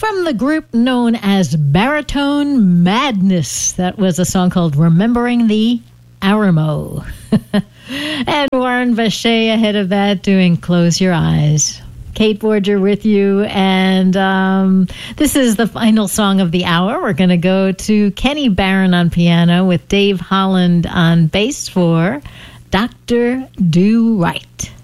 from the group known as Baritone Madness. That was a song called Remembering the Aramo. And Warren Vacher ahead of that doing Close Your Eyes. Kate Borger with you, and this is the final song of the hour. We're going to go to Kenny Barron on piano with Dave Holland on bass for Dr. Do Right.